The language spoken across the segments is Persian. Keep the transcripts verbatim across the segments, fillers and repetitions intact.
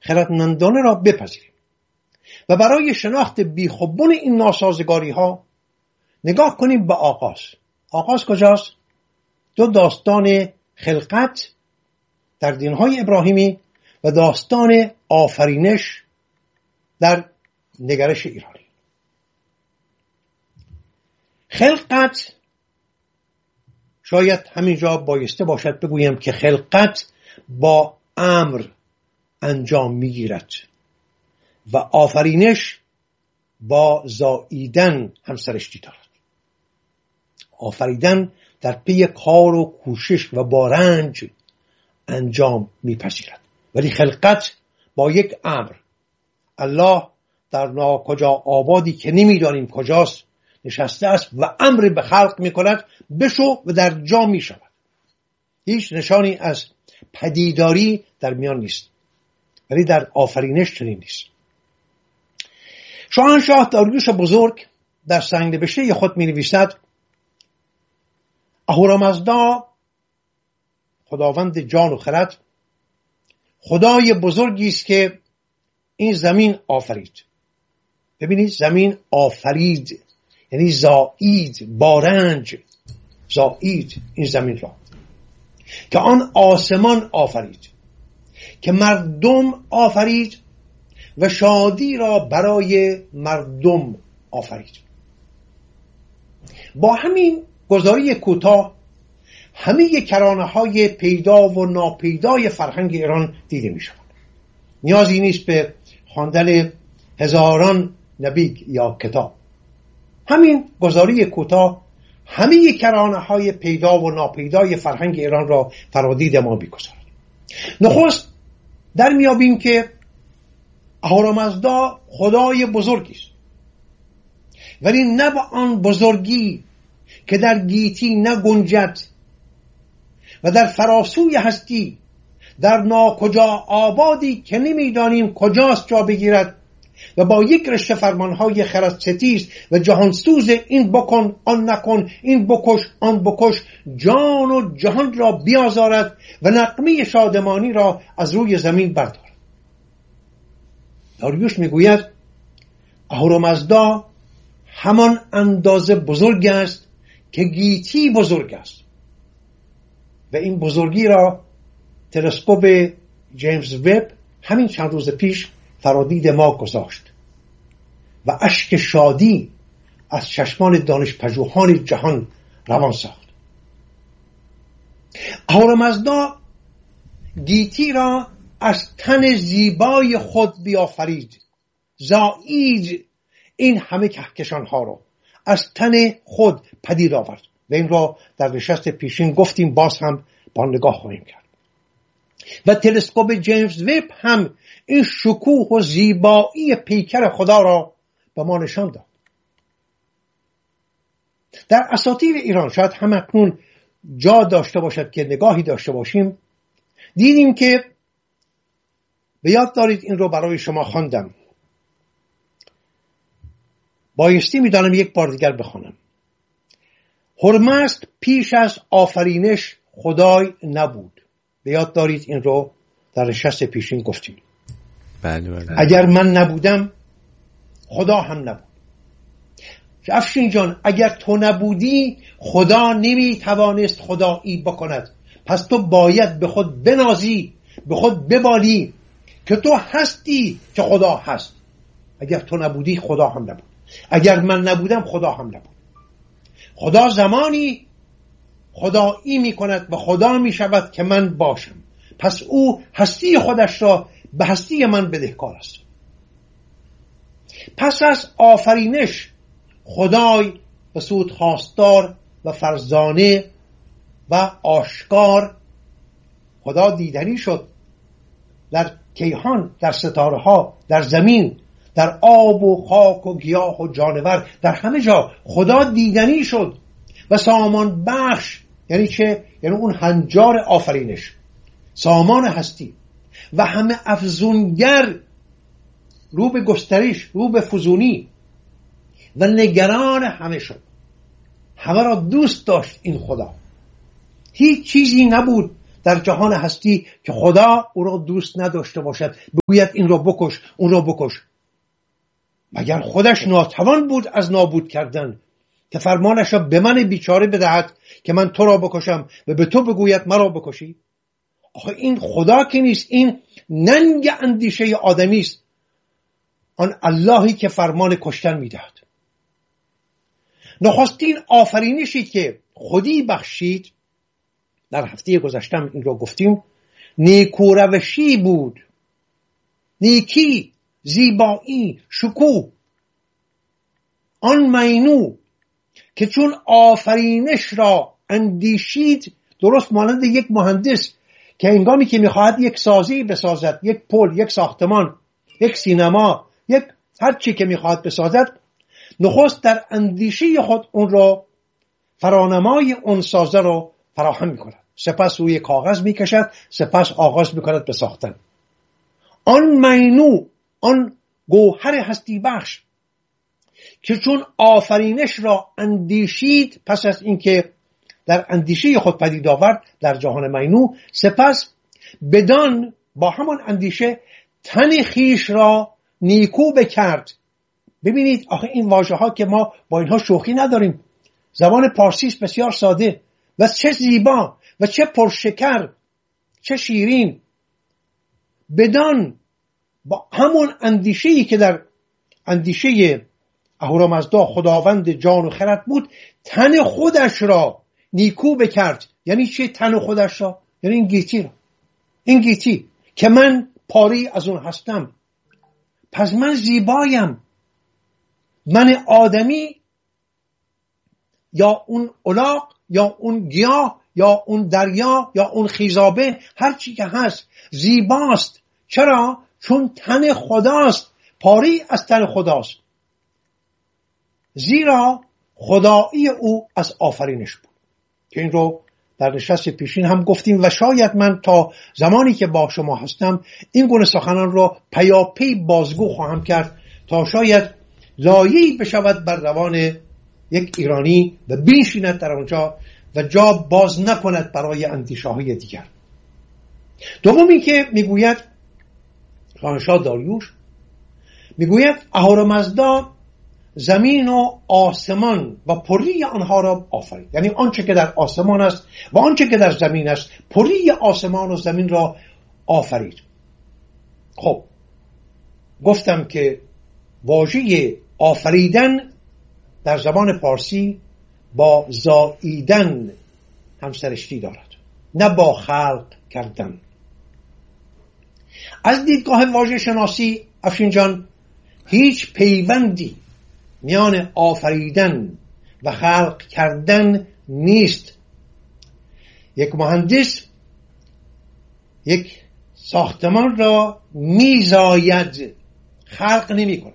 خردمندانه را بپذیریم و برای شناخت بیخوبون این ناسازگاری ها نگاه کنیم به آغاز. آغاز کجاست؟ دو داستان خلقت در دینهای ابراهیمی و داستان آفرینش در نگرش ایرانی. خلقت، شاید همینجا بایسته باشد بگویم که خلقت با امر انجام میگیرد و آفرینش با زاییدن همسرشتی دارد. آفریدن در پی کار و کوشش و با رنج انجام میپذیرد، ولی خلقت با یک امر. الله در ناکجا آبادی که نمیدانیم کجاست نشسته است و امر به خلق میکند بشو و در جا میشود. هیچ نشانی از پدیداری در میان نیست، ولی در آفرینش چنین نیست. شاهنشاه داریوش بزرگ در سنگ نبشته خود می نویسد: اهورامزدا خداوند جان و خرد خدای بزرگی است که این زمین آفرید. ببینید، زمین آفرید یعنی زایید، بارنج زایید این زمین را، که آن آسمان آفرید، که مردم آفرید و شادی را برای مردم آفرید. با همین گزاری کوتاه همه کرانه های پیدا و ناپیدای فرهنگ ایران دیده می شود. نیازی نیست به خواندن هزاران نبی یا کتاب. همین گزاری کوتاه همه کرانه های پیدا و ناپیدای فرهنگ ایران را فرادید ما می‌گذارد. نخست در میابیم که اهورامزدا خدای بزرگی است، ولی نه با آن بزرگی که در گیتی نگنجد و در فراسوی هستی در ناکجا آبادی که نمیدانیم کجاست جا بگیرد و با یک رشته فرمانهای خردستیز و جهانسوز این بکن آن نکن، این بکش آن بکش، جان و جهان را بیازارد و نغمه شادمانی را از روی زمین بردارد. داریوش میگوید اهورامزدا همان اندازه بزرگ است که گیتی بزرگ است و این بزرگی را تلسکوپ جیمز وب همین چند روز پیش فرادید ما گذاشت و اشک شادی از چشمان دانشپژوهان جهان روان ساخت. اهورامزدا گیتی را از تن زیبای خود بیافرید، زایید این همه کهکشان ها را از تن خود پدید آورد و این را در نشست پیشین گفتیم، باز هم با نگاه خواهیم کرد. و تلسکوپ جیمز وب هم این شکوه و زیبایی پیکر خدا را به ما نشان داد. در اساطیر ایران شاید هم اکنون جا داشته باشد که نگاهی داشته باشیم. دیدیم که به یاد دارید، این رو برای شما خواندم، بایستی میدانم یک بار دیگر بخوانم. هرمزد پیش از آفرینش خدای نبود. به یاد دارید این رو در نشست پیشین گفتیم. بله بله. اگر من نبودم خدا هم نبود. افشین جان، اگر تو نبودی خدا نمی توانست خدایی بکند، پس تو باید به خود بنازی، به خود ببالی که تو هستی که خدا هست. اگر تو نبودی خدا هم نبود، اگر من نبودم خدا هم نبود. خدا زمانی خدایی می کند و خدا می شود که من باشم، پس او هستی خودش را به هستی من بدهکار است. پس از آفرینش خدای به صورت خواستار و فرزانه و آشکار خدا دیدنی شد در کیهان، در ستاره ها، در زمین، در آب و خاک و گیاه و جانور، در همه جا خدا دیدنی شد و سامان بخش. یعنی چه؟ یعنی اون هنجار آفرینش، سامان هستی و همه افزونگر، رو به گسترش، رو به فزونی و نگران همه شد. همه را دوست داشت این خدا. هیچ چیزی نبود در جهان هستی که خدا او را دوست نداشته باشد، بگوید این را بکش اون را بکش، مگر خودش ناتوان بود از نابود کردن که فرمانش را به من بیچاره بدهد که من تو را بکشم و به تو بگوید مرا بکشی؟ آخه این خدا که نیست، این ننگ اندیشه آدمی است، آن اللهی که فرمان کشتن میدهد. نخستین آفرینشی که خودی بخشید، در هفته گذشتم این را گفتیم، نیکوروشی بود. نیکی، زیبایی، شکوه. آن مینو که چون آفرینش را اندیشید، درست مانند یک مهندس که هنگامی که میخواهد یک سازی بسازد، یک پل، یک ساختمان، یک سینما، یک هر چی که میخواهد بسازد، نخست در اندیشه خود اون را فرانمای اون سازه رو فراهم میکند، سپس روی کاغذ میکشد، سپس آغاز میکند به ساختن. آن مینو، آن گوهر هستی بخش که چون آفرینش را اندیشید، پس از اینکه در اندیشه خود پدید آورد در جهان مینو، سپس بدان با همان اندیشه تن خیش را نیکو بکرد. ببینید آخه این واژه ها که ما با اینها شوخی نداریم، زبان پارسی است بسیار ساده و چه زیبا و چه پرشکر، چه شیرین. بدان با همون اندیشه‌ای که در اندیشه اهورامزدا خداوند جان و خرد بود، تن خودش را نیکو بکرد. یعنی چه تن خودش را؟ یعنی این گیتی را، این گیتی که من پاری از اون هستم، پس من زیبایم، من آدمی یا اون الاغ یا اون گیاه یا اون دریا یا اون خیزابه، هر چی که هست زیباست. چرا؟ چون تن خداست، پاری از تن خداست، زیرا خدایی او از آفرینش بود. که این رو در نشست پیشین هم گفتیم و شاید من تا زمانی که با شما هستم این گونه سخنان را پیاپی بازگو خواهم کرد تا شاید لایه‌ای بشود بر روان یک ایرانی و بنشیند در آنجا و جا باز نکند برای اندیشه‌های دیگر. دوم این که میگوید شاهنشاه داریوش، میگوید اهورامزدا زمین و آسمان و پری آنها را آفرید. یعنی آنچه که در آسمان است و آنچه که در زمین است، پری آسمان و زمین را آفرید. خب گفتم که واژه آفریدن در زبان پارسی با زاییدن همسرشتی دارد، نه با خلق کردن. از دیدگاه واژه شناسی افشین جان، هیچ پیوندی میان آفریدن و خلق کردن نیست. یک مهندس یک ساختمان را میزاید، خلق نمی کند.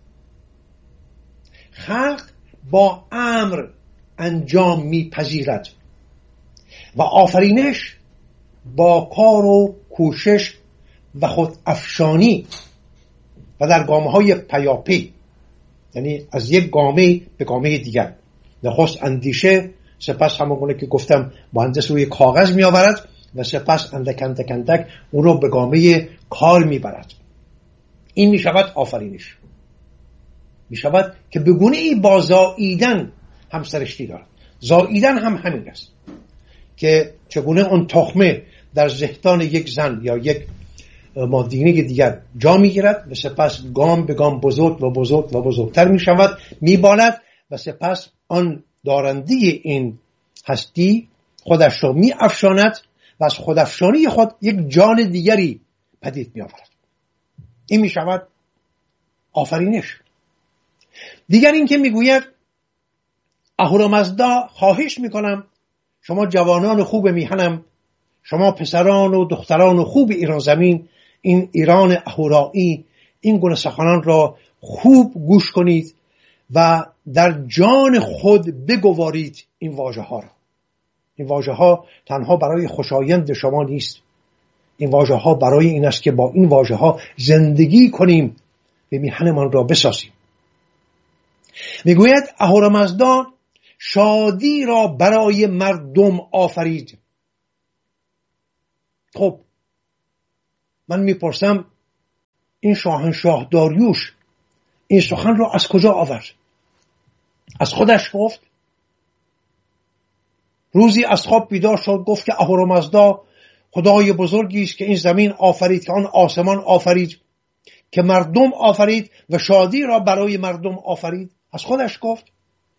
خلق با امر انجام میپذیرد و آفرینش با کار و کوشش و خود افشانی و در گامه‌های پیاپی، یعنی از یک گامه به گامه دیگر. نخست اندیشه، سپس همونگونه که گفتم مهندس روی کاغذ می آورد و سپس اندک اندک اندک اون رو به گامه کار می برد. این می شود آفرینش. می شود که به گونه ای با زاییدن همسرشتی دارد. زاییدن هم همین است که چگونه اون تخمه در ذهن یک زن یا یک مادینه دیگر جا می گیرد و سپس گام به گام بزرگ و بزرگ و بزرگتر می شود، می بالد و سپس آن دارنده این هستی خودش را می افشاند و از خودافشانی خود یک جان دیگری پدید می آورد. این می شود آفرینش. دیگر این که می گوید اهورامزدا خواهش می کنم شما جوانان خوب میهنم، شما پسران و دختران خوب ایران زمین، این ایران اهورایی، این گونه سخنان را خوب گوش کنید و در جان خود بگوارید این واژه ها را. این واژه ها تنها برای خوشایند شما نیست، این واژه ها برای این است که با این واژه ها زندگی کنیم و میهنمان را بسازیم. میگوید اهورامزدا شادی را برای مردم آفرید. خب من میپرسم این شاهنشاه داریوش این سخن را از کجا آورد؟ از خودش گفت؟ روزی از خواب بیدار شد گفت که اهورامزدا خدای بزرگی است که این زمین آفرید، که آن آسمان آفرید، که مردم آفرید و شادی را برای مردم آفرید؟ از خودش گفت؟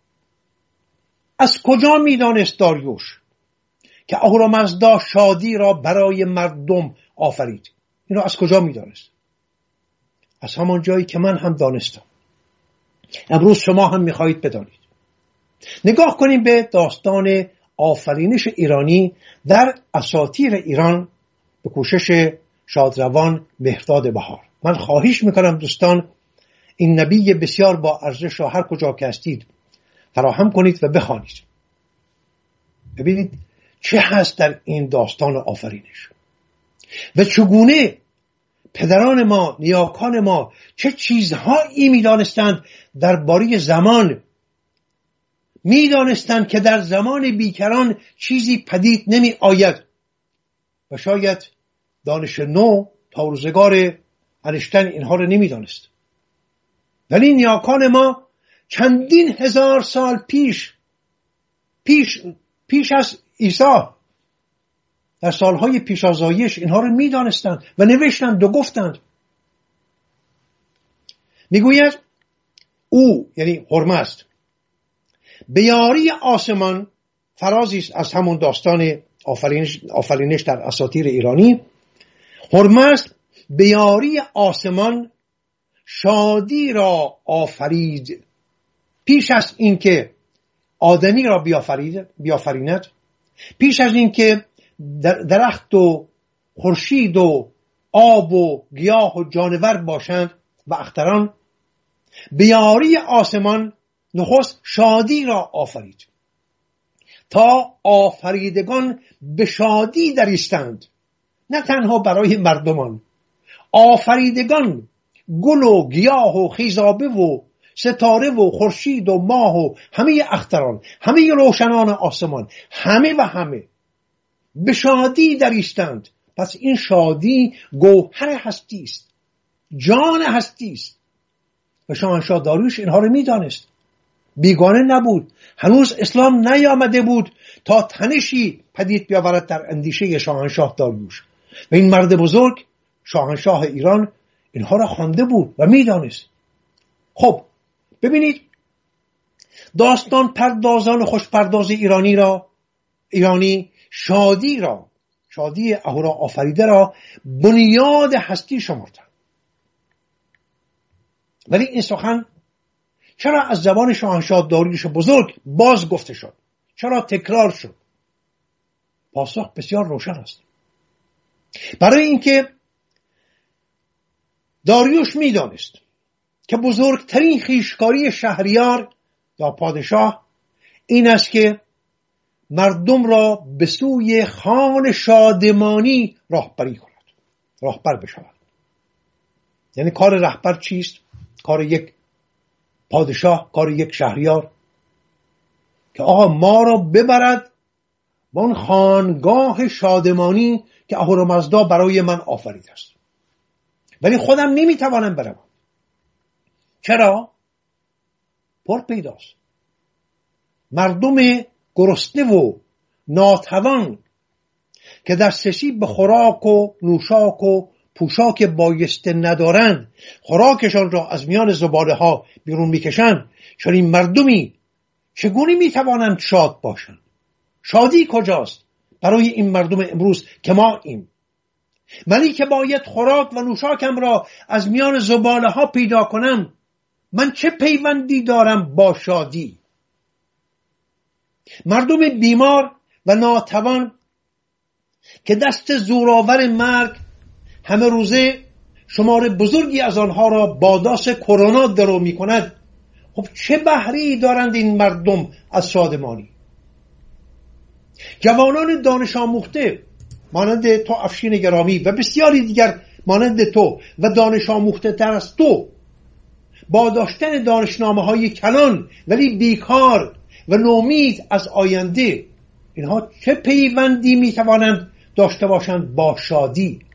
از کجا میدانست داریوش که اهورامزدا شادی را برای مردم آفرید؟ اینو از کجا میدانست؟ از همان جایی که من هم دانستم. امروز شما هم میخواهید بدانید. نگاه کنیم به داستان آفرینش ایرانی در اساطیر ایران به کوشش شادروان مهرداد بهار. من خواهش میکنم دوستان این نبی بسیار با ارزش را هر کجا که هستید فراهم کنید و بخوانید. ببینید چه هست در این داستان آفرینش و چگونه پدران ما، نیاکان ما چه چیزهایی میدانستند درباره زمان. میدانستند که در زمان بیکران چیزی پدید نمی آید و شاید دانش نو تا روزگار انیشتین اینها رو نمیدانست، ولی نیاکان ما چندین هزار سال پیش پیش پیش از عیسی در سالهای پیش از زایش اینها رو میدانستند و نوشتند و گفتند. میگوید او یعنی هرمزد به یاری آسمان، فرازی است از همون داستان آفرینش, آفرینش در اساطیر ایرانی. هرمزد به یاری آسمان شادی را آفرید پیش از اینکه آدمی را بیافرید بیافریند، پیش از اینکه درخت و خورشید و آب و گیاه و جانور باشند و اختران. به یاری آسمان نخست شادی را آفرید تا آفریدگان به شادی درایستند، نه تنها برای مردمان. آفریدگان گل و گیاه و خیزابه و ستاره و خورشید و ماه و همه اختران، همه روشنان آسمان، همه و همه به شادی درایستند. پس این شادی گوهر هستی است، جان هستی است و شاهنشاه داریوش اینها رو میدانست. بیگانه نبود، هنوز اسلام نیامده بود تا تنشی پدید بیاورد در اندیشه شاهنشاه داریوش و این مرد بزرگ شاهنشاه ایران اینها را خوانده بود و میدانست. خب ببینید داستان پردازان خوش پرداز ایرانی را ایرانی شادی را شادی اهورا آفریده را بنیاد هستی شمردند. ولی این سخن چرا از زبان شاهنشاه داریوش بزرگ باز گفته شد؟ چرا تکرار شد؟ پاسخ بسیار روشن است. برای اینکه داریوش میدانست که بزرگترین خویشکاری شهریار یا پادشاه این است که مردم را به سوی خوان شادمانی راهبری کند، راهبر بشود. یعنی کار رهبر چیست؟ کار یک پادشاه، کار یک شهریار که آقا ما را ببرد به اون خانگاه شادمانی که اهورامزدا برای من آفریده است. ولی خودم نمیتوانم برم. چرا؟ پر پیداست. مردم گرسنه و ناتوان که دسترسی به خوراک و نوشاک و پوشاک بایسته ندارند، خوراکشان را از میان زباله ها بیرون میکشند. چنین مردمی چگونه میتوانند شاد باشند؟ شادی کجاست برای این مردم امروز که ما ایم؟ منی که باید خوراک و نوشاکم را از میان زباله ها پیدا کنم، من چه پیوندی دارم با شادی؟ مردم بیمار و ناتوان که دست زورآور مرگ همه روزه شمار بزرگی از آنها را با داس کرونا درو می کند، خب چه بهره‌ای دارند این مردم از شادمانی؟ جوانان دانش آموخته مانند تو افشین گرامی و بسیاری دیگر مانند تو و دانش آموخته تر از تو با داشتن دانشنامه های کلان ولی بیکار و نومید از آینده، اینها چه پیوندی می توانند داشته باشند با شادی.